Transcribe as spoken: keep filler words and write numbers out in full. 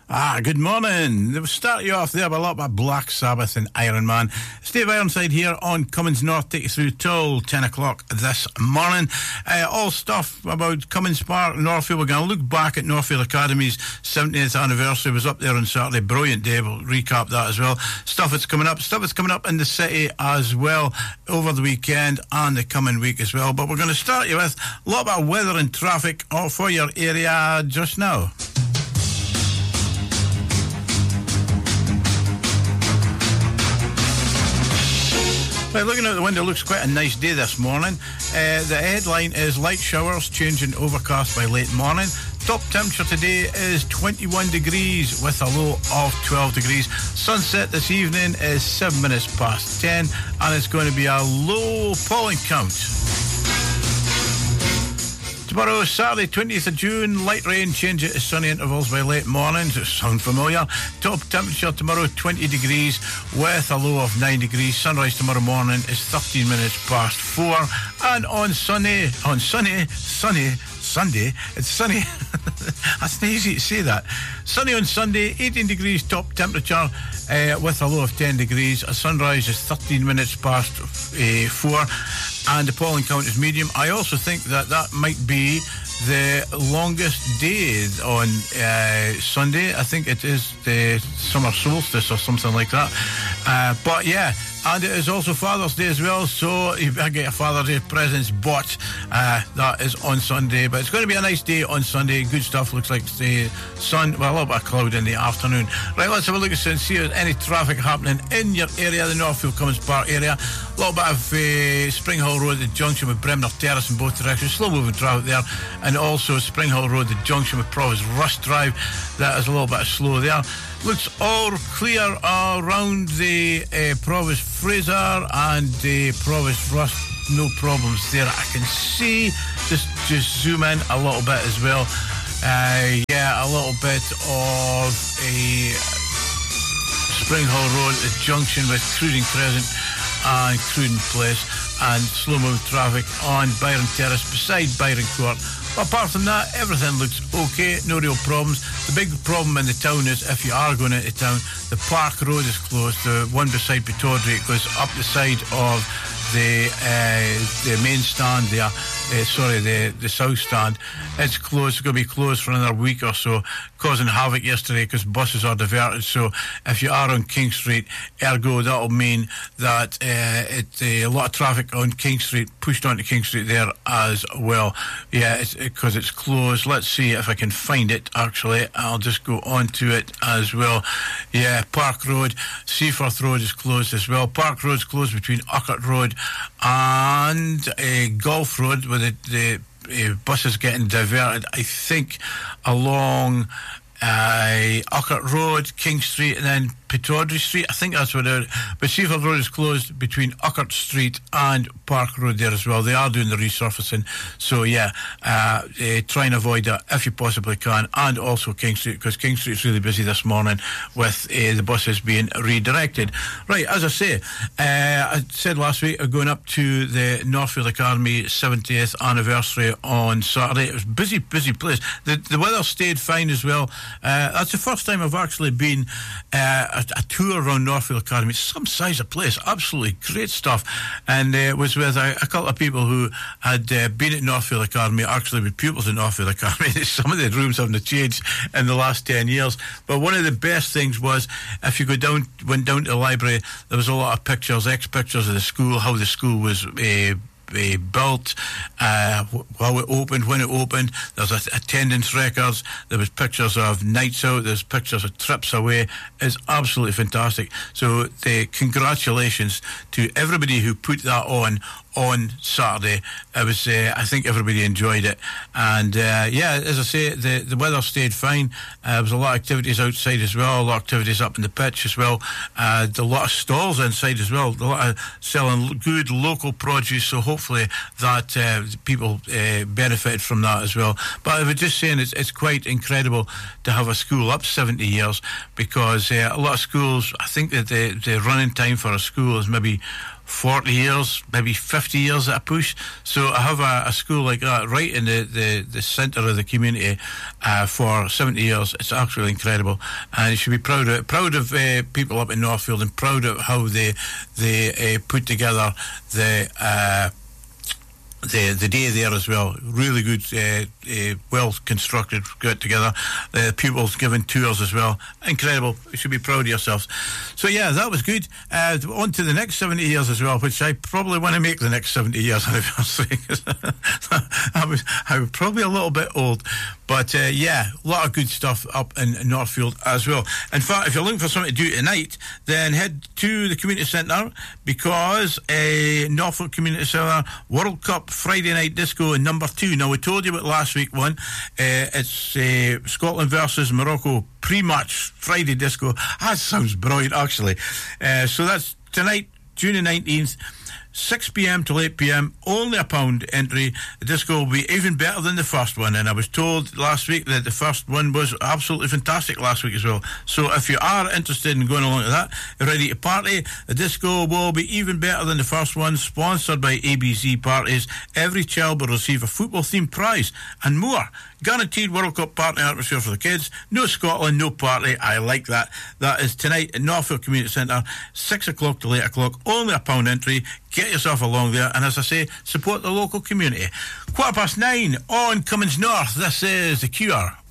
Ah, good morning. We'll start you off there with a lot about Black Sabbath and Iron Man. Steve Ironside here on Cummins North, take you through till ten o'clock this morning. Uh, all stuff about Cummins Park, Northfield. We're going to look back at Northfield Academy's seventieth anniversary. It was up there on Saturday. Brilliant day. We'll recap that as well. Stuff that's coming up. Stuff that's coming up in the city as well over the weekend and the coming week as well. But we're going to start you with a lot about weather and traffic for your area just now. Right, looking out the window, looks quite a nice day this morning. Uh, the headline is light showers, changing overcast by late morning. Top temperature today is twenty-one degrees with a low of twelve degrees. Sunset this evening is seven minutes past ten, and it's going to be a low pollen count. Tomorrow, Saturday, twentieth of June, light rain, change it to sunny intervals by late mornings. Does it sound familiar? Top temperature tomorrow, twenty degrees with a low of nine degrees. Sunrise tomorrow morning is thirteen minutes past four. And on Sunday, on sunny, sunny, Sunday, it's sunny. That's not easy to say that. Sunny on Sunday, eighteen degrees top temperature uh, with a low of ten degrees. A sunrise is thirteen minutes past uh, four. And the pollen count is medium. I also think that that might be the longest day on uh, Sunday. I think it is the summer solstice or something like that. Uh, but yeah, and it is also Father's Day as well, so you better get your Father's Day presents bought. Uh, that is on Sunday, but it's going to be a nice day on Sunday. Good stuff. Looks like the sun, well, a little bit of cloud in the afternoon. Right, let's have a look and see if there's any traffic happening in your area, the Northfield Cummins Park area. A little bit of uh, Spring Hill Road, the junction with Bremner Terrace in both directions. Slow moving traffic there. And also Spring Hill Road, the junction with Provost Rust Drive. That is a little bit of slow there. Looks all clear around the uh, Provost Fraser and the Provost Rust. No problems there. I can see, just just zoom in a little bit as well. Uh, yeah, a little bit of a Spring Hill Road, the junction with Cruden Crescent and Cruden Place, and slow moving traffic on Byron Terrace beside Byron Court. Apart from that, everything looks okay, no real problems. The big problem in the town is if you are going into town, the Park Road is closed. The one beside Pittodrie goes up the side of the uh, the main stand there. Uh, sorry, the, the south stand. It's closed. It's going to be closed for another week or so, causing havoc yesterday because buses are diverted. So if you are on King Street, ergo, that'll mean that uh, it, uh, a lot of traffic on King Street pushed onto King Street there as well. Yeah, it's because it's closed. Let's see if I can find it, actually. I'll just go on to it as well. Yeah, Park Road, Seaforth Road is closed as well. Park Road's closed between Urquhart Road and uh, Golf Road, where the, the uh, buses getting diverted, I think, along uh, Urquhart Road, King Street, and then Pittodrie Street. I think that's what it is. But Seaforth Road is closed between Urquhart Street and Park Road there as well. They are doing the resurfacing. So, yeah, uh, uh, try and avoid that if you possibly can. And also King Street, because King Street's really busy this morning with uh, the buses being redirected. Right, as I say, uh, I said last week, I'm going up to the Northfield Academy seventieth anniversary on Saturday. It was a busy, busy place. The, the weather stayed fine as well. Uh, that's the first time I've actually been uh, a, a tour around Northfield Academy. It's some size of place, absolutely great stuff. And uh, it was with a, a couple of people who had uh, been at Northfield Academy, actually with pupils at Northfield Academy. Some of the rooms haven't changed in the last ten years. But one of the best things was, if you go down, went down to the library, there was a lot of pictures, ex-pictures of the school, how the school was uh, Uh, built, uh, how it opened, when it opened. There's a, attendance records. There was pictures of nights out. There's pictures of trips away. It's absolutely fantastic. So the congratulations to everybody who put that on on Saturday. It was, uh, I think everybody enjoyed it. And uh, yeah, as I say, the, the weather stayed fine. Uh, there was a lot of activities outside as well, a lot of activities up in the pitch as well. Uh, a lot of stalls inside as well, a lot of selling good local produce, so hopefully that uh, people uh, benefited from that as well. But I was just saying, it's, it's quite incredible to have a school up seventy years, because uh, a lot of schools, I think that the, the running time for a school is maybe forty years, maybe fifty years at a push. So I have a, a school like that right in the, the, the centre of the community uh, for seventy years. It's actually incredible, and you should be proud of proud of uh, people up in Northfield, and proud of how they they uh, put together the. Uh, The the day there as well. Really good, uh, uh, well constructed, got together. The uh, pupils giving tours as well. Incredible. You should be proud of yourselves. So yeah, that was good. Uh, on to the next seventy years as well, which I probably want to make the next seventy years anniversary. I was I was probably a little bit old, but uh, yeah, a lot of good stuff up in Northfield as well. In fact, if you're looking for something to do tonight, then head to the community centre, because uh, Northfield Community Centre World Cup Friday Night Disco in number two. Now, we told you about last week one. Uh, it's uh, Scotland versus Morocco pre-match Friday Disco. That sounds brilliant, actually. Uh, so that's tonight, June the nineteenth. six p.m. till eight p.m, only a pound entry. The disco will be even better than the first one, and I was told last week that the first one was absolutely fantastic last week as well. So if you are interested in going along to that, ready to party, the disco will be even better than the first one, sponsored by A B C Parties. Every child will receive a football-themed prize and more. Guaranteed World Cup party atmosphere for the kids. No Scotland, no party. I like that. That is tonight at Northfield Community Centre, six o'clock till eight o'clock, only a pound entry. Get yourself along there, and as I say, support the local community. Quarter past nine on Cummins North. This is The Cure.